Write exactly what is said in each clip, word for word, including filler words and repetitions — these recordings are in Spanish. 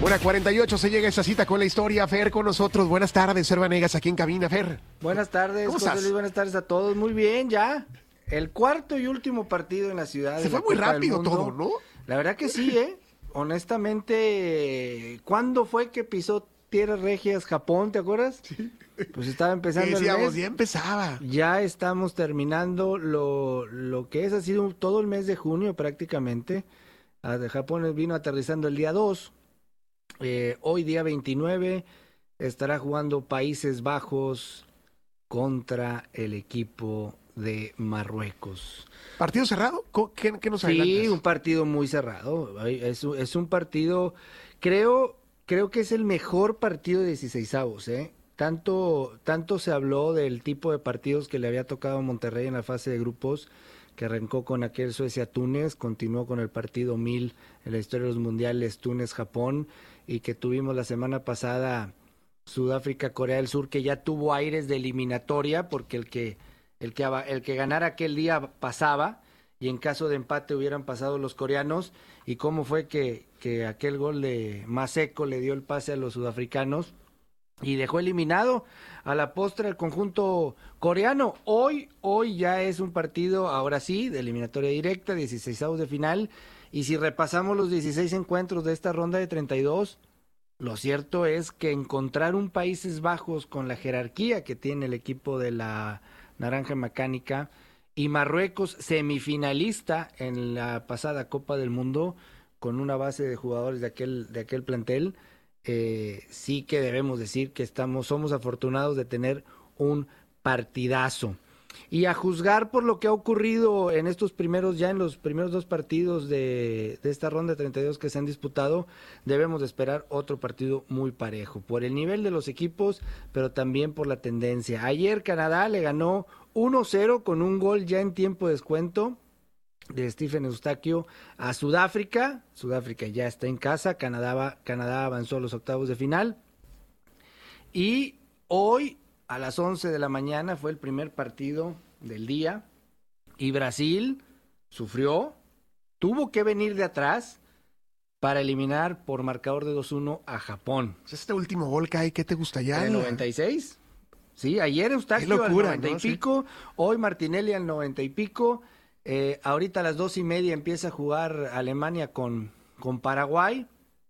Una cuarenta y ocho se llega esa cita con la historia. Fer con nosotros. Buenas tardes, Fer Vanegas, aquí en cabina, Fer. Buenas tardes, ¿Cómo José estás? Luis, buenas tardes a todos. Muy bien, ya. El cuarto y último partido en la ciudad. Se de fue la muy Copa del rápido Mundo. todo, ¿no? La verdad que sí, ¿eh? Honestamente, ¿cuándo fue que pisó tierras regias Japón, te acuerdas? Sí. Pues estaba empezando el Decíamos, mes. ya empezaba. Ya estamos terminando lo, lo que es, ha sido todo el mes de junio prácticamente. Ah, de Japón vino aterrizando el día dos. Eh, hoy día veintinueve estará jugando Países Bajos contra el equipo de Marruecos. ¿Partido cerrado? ¿Qué, qué nos Sí, adelantas? un partido muy cerrado. Es, es un partido, creo, creo que es el mejor partido de dieciseisavos, ¿eh? Tanto, tanto se habló del tipo de partidos que le había tocado a Monterrey en la fase de grupos, que arrancó con aquel Suecia-Túnez, continuó con el partido mil en la historia de los mundiales Túnez-Japón, y que tuvimos la semana pasada Sudáfrica-Corea del Sur, que ya tuvo aires de eliminatoria, porque el que, el que, el que ganara aquel día pasaba, y en caso de empate hubieran pasado los coreanos, y cómo fue que, que aquel gol de Maseko le dio el pase a los sudafricanos, y dejó eliminado a la postre el conjunto coreano. Hoy, hoy ya es un partido, ahora sí, de eliminatoria directa, dieciseisavos de final, y si repasamos los dieciséis encuentros de esta ronda de treinta y dos, lo cierto es que encontrar un Países Bajos con la jerarquía que tiene el equipo de la Naranja Mecánica y Marruecos semifinalista en la pasada Copa del Mundo con una base de jugadores de aquel, de aquel plantel, eh, sí que debemos decir que estamos, somos afortunados de tener un partidazo. Y a juzgar por lo que ha ocurrido en estos primeros, ya en los primeros dos partidos de, de esta ronda de treinta y dos que se han disputado, debemos de esperar otro partido muy parejo, por el nivel de los equipos, pero también por la tendencia. Ayer Canadá le ganó uno cero con un gol ya en tiempo de descuento de Stephen Eustaquio a Sudáfrica. Sudáfrica ya está en casa, Canadá, va, Canadá avanzó a los octavos de final. Y hoy a las once de la mañana fue el primer partido del día y Brasil sufrió, tuvo que venir de atrás para eliminar por marcador de dos uno a Japón. Este último gol que hay, ¿qué te gusta ya? ¿En el noventa y seis? Sí, ayer Eustaquio locura, al noventa ¿no? y pico, sí. Hoy Martinelli al noventa y pico, eh, ahorita a las dos y media empieza a jugar Alemania con, con Paraguay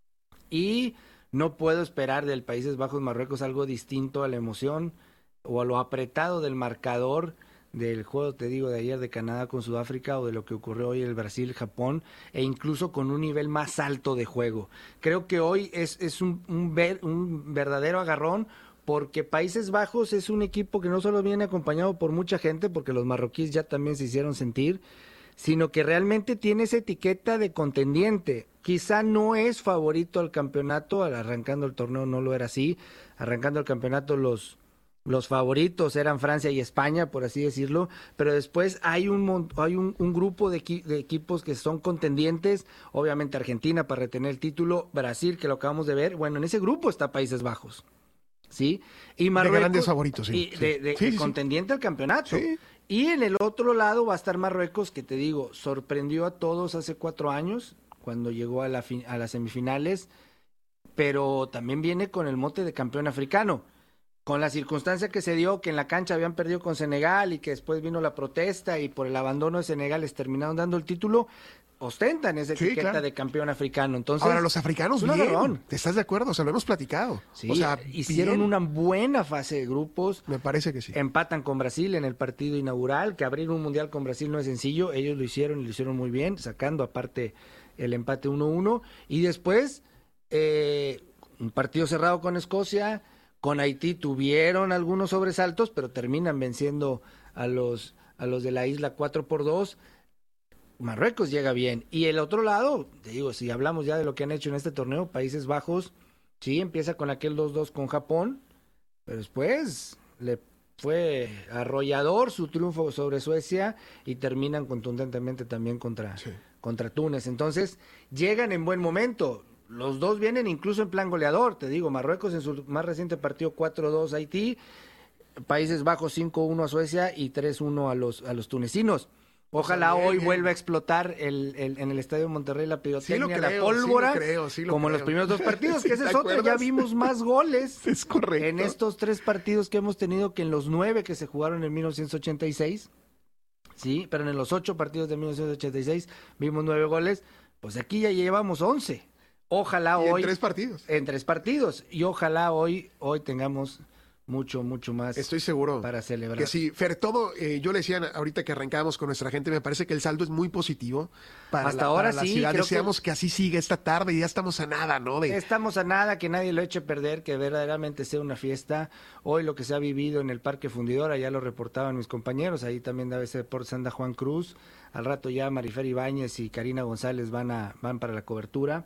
y no puedo esperar del Países Bajos Marruecos algo distinto a la emoción o a lo apretado del marcador del juego, te digo, de ayer de Canadá con Sudáfrica o de lo que ocurrió hoy en el Brasil-Japón, e incluso con un nivel más alto de juego. Creo que hoy es, es un, un, ver, un verdadero agarrón, porque Países Bajos es un equipo que no solo viene acompañado por mucha gente, porque los marroquíes ya también se hicieron sentir, sino que realmente tiene esa etiqueta de contendiente. Quizá no es favorito al campeonato, arrancando el torneo no lo era así, arrancando el campeonato los... Los favoritos eran Francia y España, por así decirlo, pero después hay un hay un, un grupo de, equi de equipos que son contendientes, obviamente Argentina para retener el título, Brasil, que lo acabamos de ver, bueno, en ese grupo está Países Bajos, ¿sí? Y Marruecos, de grandes favoritos, sí. Y de, de, sí, de sí, contendiente sí. al campeonato. Sí. Y en el otro lado va a estar Marruecos, que te digo, sorprendió a todos hace cuatro años, cuando llegó a, la a las semifinales, pero también viene con el mote de campeón africano. Con la circunstancia que se dio, que en la cancha habían perdido con Senegal y que después vino la protesta y por el abandono de Senegal les terminaron dando el título, ostentan esa sí, etiqueta claro. de campeón africano. Entonces, ahora, los africanos bien, agarrón. ¿Te estás de acuerdo? O sea, lo hemos platicado. Sí, o sea, hicieron bien. una buena fase de grupos. Me parece que sí. Empatan con Brasil en el partido inaugural, que abrir un mundial con Brasil no es sencillo. Ellos lo hicieron y lo hicieron muy bien, sacando aparte el empate uno uno. Y después, eh, un partido cerrado con Escocia. Con Haití tuvieron algunos sobresaltos, pero terminan venciendo a los, a los de la isla cuatro por dos. Marruecos llega bien. Y el otro lado, te digo, si hablamos ya de lo que han hecho en este torneo, Países Bajos, sí, empieza con aquel dos dos con Japón, pero después le fue arrollador su triunfo sobre Suecia y terminan contundentemente también contra, sí. contra Túnez. Entonces, llegan en buen momento. Los dos vienen incluso en plan goleador, te digo, Marruecos en su más reciente partido cuatro dos a Haití, Países Bajos cinco uno a Suecia y tres uno a los, a los tunecinos. Ojalá O sea, bien, hoy bien. vuelva a explotar el, el- en el Estadio Monterrey la pirotecnia, Sí lo la creo, pólvora, sí lo creo, sí lo como en los creo. primeros dos partidos, que Sí, ese ¿te es otro. Ya acuerdas? vimos más goles Es correcto. en estos tres partidos que hemos tenido que en los nueve que se jugaron en mil novecientos ochenta y seis. Sí, pero en los ocho partidos de mil novecientos ochenta y seis vimos nueve goles. Pues aquí ya llevamos once. Ojalá Y en hoy... tres partidos. En tres partidos. Y ojalá hoy, hoy tengamos mucho, mucho más Estoy seguro para celebrar. que sí. Fer, todo, eh, yo le decía ahorita que arrancábamos con nuestra gente, me parece que el saldo es muy positivo para Hasta la, ahora para la sí, ciudad. creo Deseamos que... así siga esta tarde y ya estamos a nada, ¿no? De... Estamos a nada, que nadie lo eche a perder, que verdaderamente sea una fiesta. Hoy lo que se ha vivido en el Parque Fundidora, ya lo reportaban mis compañeros, ahí también de A B C Deportes anda Juan Cruz, al rato ya Marifer Ibáñez y Karina González van, a, van para la cobertura.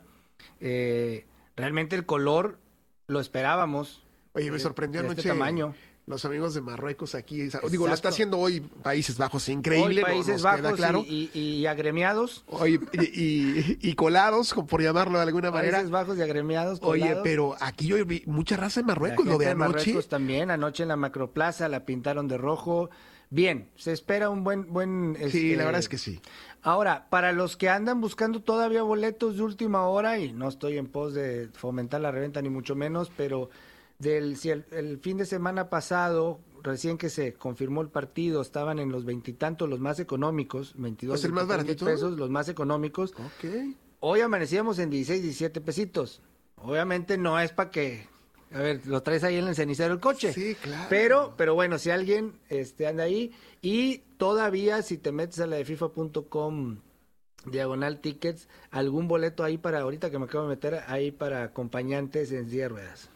Eh, realmente el color lo esperábamos. Oye, me de- sorprendió de anoche este tamaño. los amigos de Marruecos aquí. Digo, lo Exacto. está haciendo hoy Países Bajos, increíble. Hoy no- Países nos Bajos queda claro. y, y- y agremiados. Oye, y, y- y colados, como por llamarlo de alguna manera. Países Bajos y agremiados. Oye, colados. pero aquí yo vi mucha raza en La Marruecos, lo gente de de anoche. Marruecos también, anoche en la Macroplaza la pintaron de rojo. Bien, se espera un buen... buen Sí, este, la verdad es que sí. Ahora, para los que andan buscando todavía boletos de última hora, y no estoy en pos de fomentar la reventa ni mucho menos, pero del si el, el fin de semana pasado, recién que se confirmó el partido, estaban en los veintitantos los más económicos, veintidós ¿Es el más veintitrés mil baratito? pesos, los más económicos. Ok. Hoy amanecíamos en dieciséis, diecisiete pesitos. Obviamente no es para que, a ver, lo traes ahí en el cenicero el coche. Sí, claro. Pero, pero bueno, si alguien este, anda ahí, y todavía si te metes a la de FIFA punto com diagonal tickets, algún boleto ahí para, ahorita que me acabo de meter, ahí para acompañantes en silla de ruedas.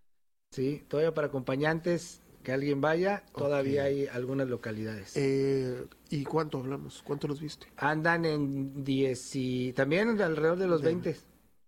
Sí, todavía para acompañantes, que alguien vaya, todavía Ok. hay algunas localidades. Eh, ¿Y cuánto hablamos? ¿Cuánto los viste? Andan en diez y también alrededor de los De- veinte.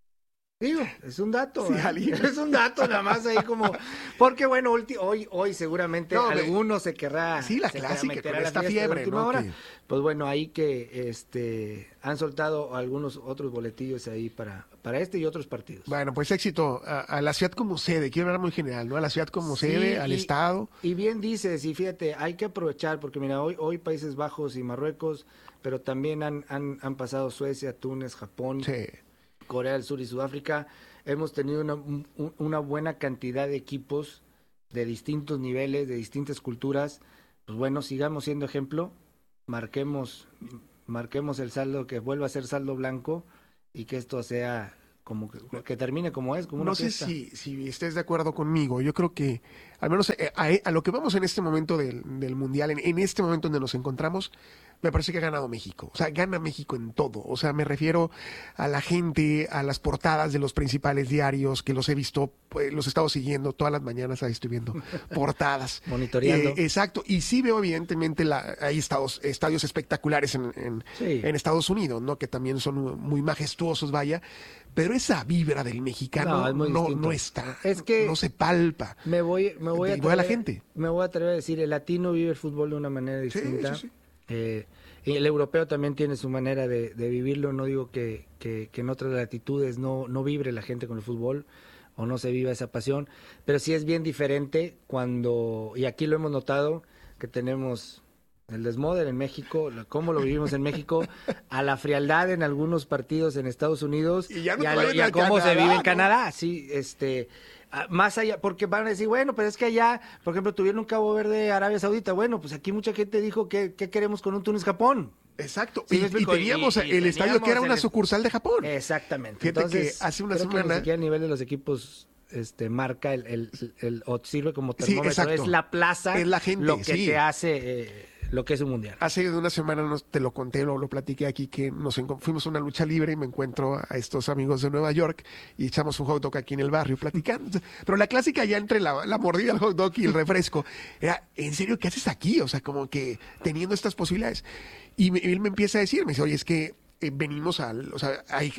Digo, es un dato. Sí, ¿eh? alguien. Es un dato nada más ahí como... Porque bueno, ulti- hoy hoy seguramente No, me- alguno se querrá... Sí, la se querrá clásica, meter con a la esta fiesta de fiebre, última ¿no? hora. Que- Pues bueno, ahí que este han soltado algunos otros boletillos ahí para, para este y otros partidos. Bueno, pues éxito a, a la ciudad como sede, quiero hablar muy general, ¿no? A la ciudad como Sí, sede, al y- estado. Y bien dices, y fíjate, hay que aprovechar, porque mira, hoy, hoy Países Bajos y Marruecos, pero también han, han, han pasado Suecia, Túnez, Japón, Sí. Corea del Sur y Sudáfrica. Hemos tenido una, un- una buena cantidad de equipos de distintos niveles, de distintas culturas. Pues bueno, sigamos siendo ejemplo, marquemos, marquemos el saldo, que vuelva a ser saldo blanco y que esto sea como que, que termine como es, como una No sé fiesta. si, si estés de acuerdo conmigo. Yo creo que, al menos eh, a, a lo que vamos en este momento del, del Mundial, en, en este momento donde nos encontramos, me parece que ha ganado México. O sea, gana México en todo. O sea, me refiero a la gente, a las portadas de los principales diarios, que los he visto, pues, los he estado siguiendo todas las mañanas, ahí estoy viendo portadas. Monitoreando. Eh, exacto. Y sí veo evidentemente, la, hay estados, estadios espectaculares en, en, Sí. en Estados Unidos, ¿no? Que también son muy majestuosos, vaya. Pero esa vibra del mexicano No, es muy no, distinto. no está, Es que- no se palpa. Me voy, me voy a Igual a la atrever- gente. Me voy a atrever a decir, el latino vive el fútbol de una manera Sí, distinta. sí, sí. Eh, y el europeo también tiene su manera de, de vivirlo. No digo que, que, que en otras latitudes no, no vibre la gente con el fútbol o no se viva esa pasión, pero sí es bien diferente cuando, y aquí lo hemos notado, que tenemos el desmoder en México, lo- cómo lo vivimos en México, a la frialdad en algunos partidos en Estados Unidos Y ya no a, te lo- vayan y a a cómo se Canadá, vive en ¿no? Canadá. Sí, este, ah, más allá, porque van a decir, bueno, pero es que allá, por ejemplo, tuvieron un Cabo Verde, Arabia Saudita. Bueno, pues aquí mucha gente dijo que qué queremos con un Túnez-Japón. Exacto. Sí, y, me y explico, teníamos y- y el estadio que era teníamos una el- sucursal de Japón. Exactamente. Fíjate Entonces, que hace una creo que semana- ni siquiera a nivel de los equipos este marca el, el, el- o sirve como Sí, termómetro. exacto. Es la plaza Es la gente, lo que sí. te hace eh, lo que es un mundial. Hace una semana nos, te lo conté, lo, lo platiqué aquí, que nos enco- fuimos a una lucha libre y me encuentro a estos amigos de Nueva York y echamos un hot dog aquí en el barrio platicando. Pero la clásica ya entre la, la mordida del hot dog y el refresco era, ¿en serio qué haces aquí? O sea, como que teniendo estas posibilidades. Y me- él me empieza a decir, me dice, oye, es que eh, venimos al, o sea, hay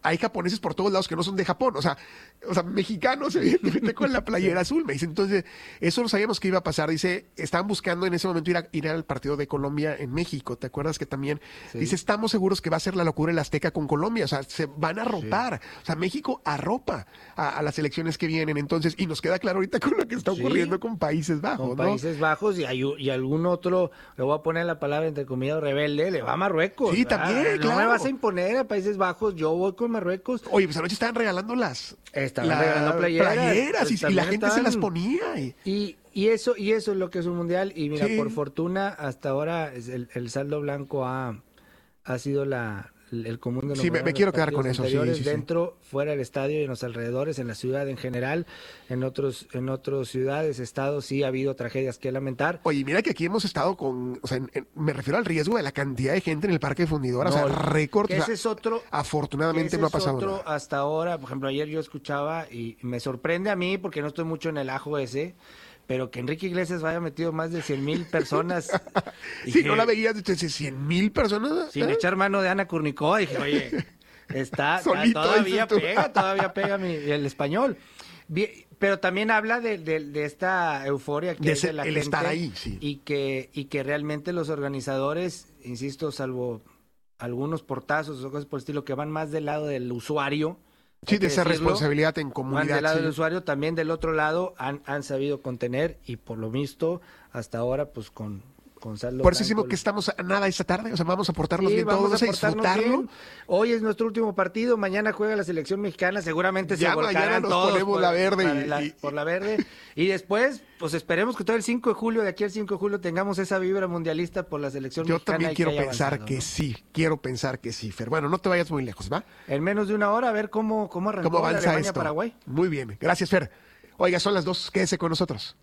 hay japoneses por todos lados que no son de Japón, o sea, o sea, mexicanos evidentemente con la playera azul, me dice. Entonces, eso no sabíamos que iba a pasar. Dice, estaban buscando en ese momento ir, a, ir al partido de Colombia en México, ¿te acuerdas que también? Sí. Dice, estamos seguros que va a ser la locura el Azteca con Colombia, o sea, se van a ropar, sí. O sea, México arropa a, a las elecciones que vienen, entonces, y nos queda claro ahorita con lo que está ocurriendo sí. con Países Bajos, con ¿no? Países Bajos y, hay, y algún otro, le voy a poner la palabra entre comillas rebelde, le va a Marruecos. Sí, también, ah, claro. No me vas a imponer a Países Bajos, yo voy con Marruecos. Oye, pues anoche estaban regalando las... Estaban la, regalando playeras. playeras pues, y, y la gente estaban... se las ponía. Y... Y, y eso y eso es lo que es un mundial. Y mira, sí. por fortuna, hasta ahora el, el saldo blanco ha, ha sido la... el común denominador. Sí, me, me quiero quedar con eso. Sí, sí, dentro, sí. fuera del estadio y en los alrededores, en la ciudad en general, en otros, en otras ciudades, estados, sí ha habido tragedias que lamentar. Oye, mira que aquí hemos estado con, o sea, en, en, me refiero al riesgo de la cantidad de gente en el Parque Fundidora, no, o sea, récord. Ese o sea, es otro. Afortunadamente ese no ha es pasado otro nada. Hasta ahora, por ejemplo, ayer yo escuchaba y me sorprende a mí porque no estoy mucho en el ajo ese. Pero que Enrique Iglesias vaya metido más de cien mil personas. Sí, que, no la veías de cien mil personas. Sin ¿eh? echar mano de Ana Kurnikova, dije, oye, está, Solito, todavía pega, todavía pega mi, el español. Bien, pero también habla de, de, de esta euforia que de es de la el gente estar ahí, sí. y que y que realmente los organizadores, insisto, salvo algunos portazos o cosas por el estilo que van más del lado del usuario. Sí, de esa responsabilidad en comunidad. Van del lado sí. del usuario, también del otro lado han, han sabido contener y por lo visto hasta ahora pues con, con saldo Por eso blanco, decimos que estamos a nada esta tarde, o sea, vamos a portarnos sí, bien vamos todos, a, a disfrutarlo. Bien. Hoy es nuestro último partido, mañana juega la selección mexicana, seguramente ya se volcarán nos todos ponemos por la verde y, la, y, por la verde y después pues esperemos que todo el cinco de julio, de aquí al cinco de julio tengamos esa vibra mundialista por la selección yo mexicana. Yo también quiero que pensar avanzado, que ¿no? sí, quiero pensar que sí, Fer. Bueno, no te vayas muy lejos, ¿va? En menos de una hora a ver cómo, cómo arrancó ¿Cómo avanza Alemania esto? Paraguay. Muy bien, gracias, Fer. Oiga, son las dos, quédese con nosotros.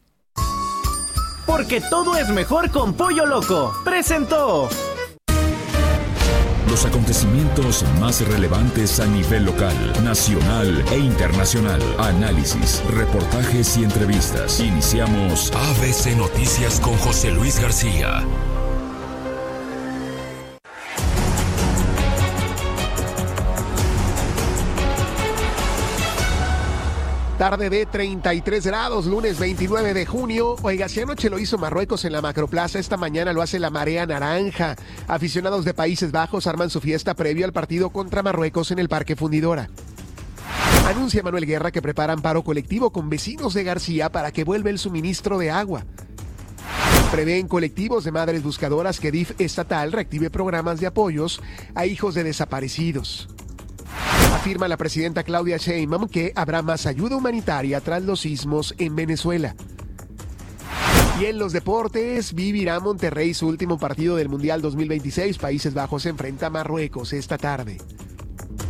Porque todo es mejor con Pollo Loco. Presentó los acontecimientos más relevantes a nivel local, nacional e internacional. Análisis, reportajes y entrevistas. Iniciamos A B C Noticias con José Luis García. Tarde de treinta y tres grados, lunes veintinueve de junio. Oiga, si anoche lo hizo Marruecos en la Macroplaza, esta mañana lo hace la Marea Naranja. Aficionados de Países Bajos arman su fiesta previo al partido contra Marruecos en el Parque Fundidora. Anuncia Manuel Guerra que preparan paro colectivo con vecinos de García para que vuelva el suministro de agua. Prevén colectivos de madres buscadoras que D I F estatal reactive programas de apoyos a hijos de desaparecidos. Afirma la presidenta Claudia Sheinbaum que habrá más ayuda humanitaria tras los sismos en Venezuela. Y en los deportes, vivirá Monterrey su último partido del Mundial dos mil veintiséis. Países Bajos se enfrenta a Marruecos esta tarde.